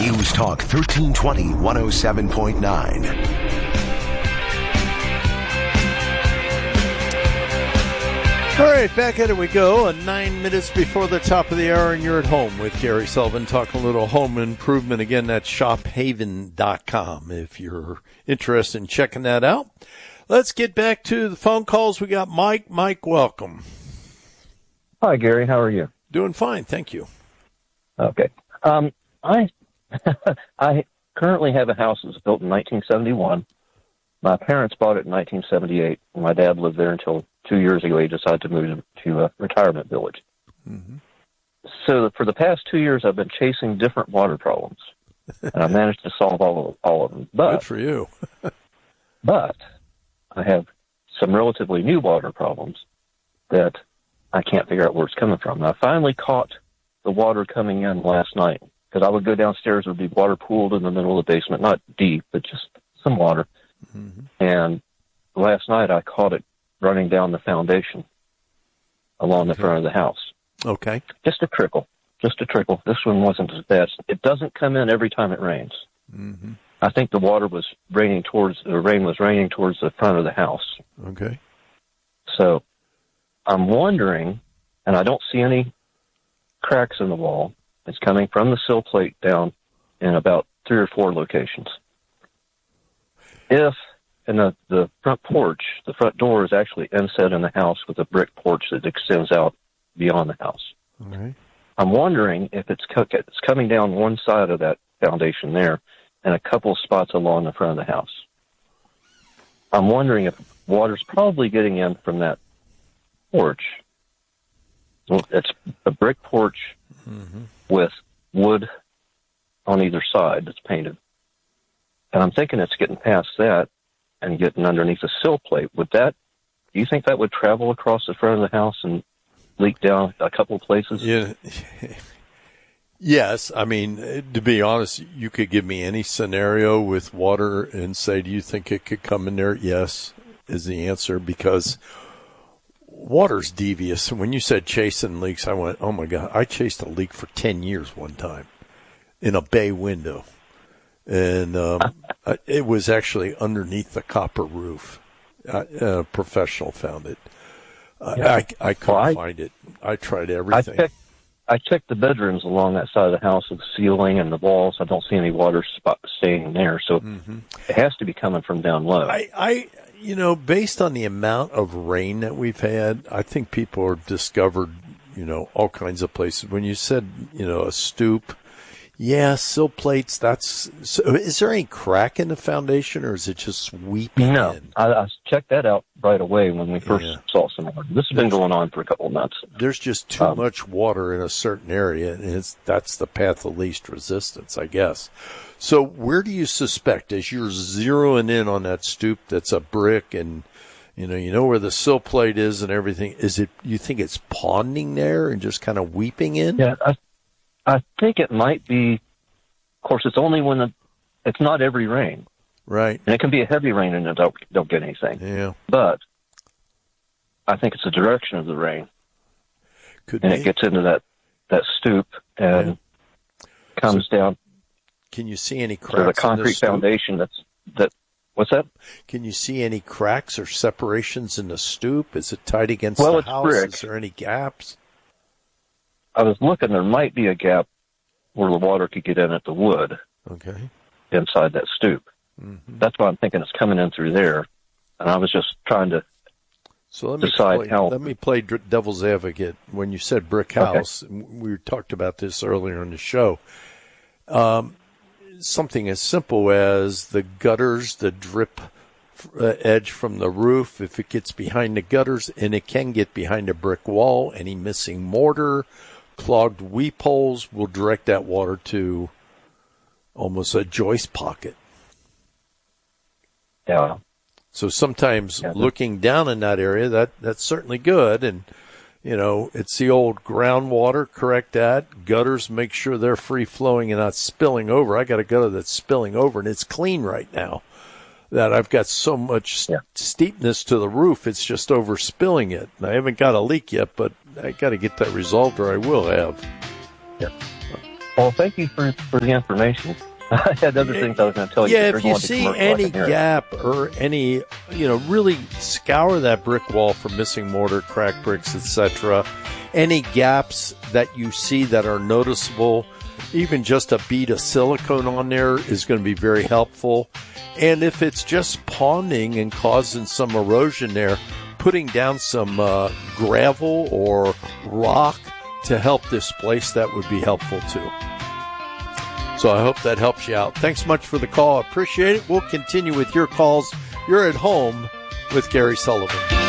News Talk 1320 107.9. All right, back at it we go. 9 minutes before the top of the hour, and you're at home with Gary Sullivan talking a little home improvement. Again, that's shophaven.com if you're interested in checking that out. Let's get back to the phone calls. We got Mike. Mike, welcome. Hi, Gary. How are you? Doing fine, thank you. Okay. I currently have a house that was built in 1971. My parents bought it in 1978. My dad lived there until 2 years ago. He decided to move to a retirement village. Mm-hmm. So for the past 2 years, I've been chasing different water problems, and I managed to solve all of them. But, good for you. But I have some relatively new water problems that I can't figure out where it's coming from. And I finally caught the water coming in last night, because I would go downstairs, there would be water pooled in the middle of the basement, not deep, but just some water. Mm-hmm. And last night I caught it running down the foundation along the front of the house. Okay. Just a trickle. This one wasn't as bad. It doesn't come in every time it rains. Mm-hmm. I think the rain was raining towards the front of the house. Okay. So I'm wondering, and I don't see any cracks in the wall. It's coming from the sill plate down in about 3 or 4 locations. And the front porch, the front door is actually inset in the house with a brick porch that extends out beyond the house. Okay. I'm wondering if it's coming down one side of that foundation there and a couple of spots along the front of the house. I'm wondering if water's probably getting in from that porch. Well, it's a brick porch with wood on either side that's painted. And I'm thinking it's getting past that and getting underneath the sill plate. Do you think that would travel across the front of the house and leak down a couple of places? Yeah. Yes. I mean, to be honest, you could give me any scenario with water and say, do you think it could come in there? Yes, is the answer, because water's devious. When you said chasing leaks, I went, oh my God, I chased a leak for 10 years one time in a bay window. And it was actually underneath the copper roof. A professional found it. I couldn't find it. I tried everything. I checked the bedrooms along that side of the house with the ceiling and the walls. I don't see any water staying there. So it has to be coming from down low. Based on the amount of rain that we've had, I think people have discovered, all kinds of places. When you said, a stoop, yeah, sill plates, so is there any crack in the foundation, or is it just sweeping in? No, I checked that out right away when we first saw some water. This has been going on for a couple of months. There's just too much water in a certain area, and that's the path of least resistance, I guess. So where do you suspect, as you're zeroing in on that stoop that's a brick, and you know where the sill plate is and everything, you think it's ponding there and just kind of weeping in? Yeah, I think it might be. Of course, it's only when it's not every rain, right? And it can be a heavy rain and it don't get anything. Yeah, but I think it's the direction of the rain, it gets into that stoop and comes down. Can you see any cracks? So the concrete foundation that. What's that? Can you see any cracks or separations in the stoop? Is it tight against the house? Brick. Is there any gaps? I was looking, there might be a gap where the water could get in at the wood. Okay. Inside that stoop. Mm-hmm. That's why I'm thinking it's coming in through there. And I was just trying to decide how. Let me play devil's advocate. When you said brick house, we talked about this earlier in the show. Something as simple as the gutters, the drip edge from the roof, if it gets behind the gutters, and it can get behind a brick wall, any missing mortar, clogged weep holes will direct that water to almost a joist pocket. Yeah. So sometimes looking down in that area, that's certainly good. And, it's the old groundwater, correct that. Gutters, make sure they're free flowing and not spilling over. I got a gutter that's spilling over and it's clean right now. That I've got so much steepness to the roof, it's just overspilling it. And I haven't got a leak yet, but I got to get that resolved, or I will have. Yeah. Well, thank you for the information. I had other things I was going to tell you. Yeah, if you see any gap or any, really scour that brick wall for missing mortar, cracked bricks, etc. Any gaps that you see that are noticeable, even just a bead of silicone on there is going to be very helpful. And if it's just ponding and causing some erosion there, putting down some gravel or rock to help displace that would be helpful too. So I hope that helps you out. Thanks much for the call. I appreciate it. We'll continue with your calls. You're at home with Gary Sullivan.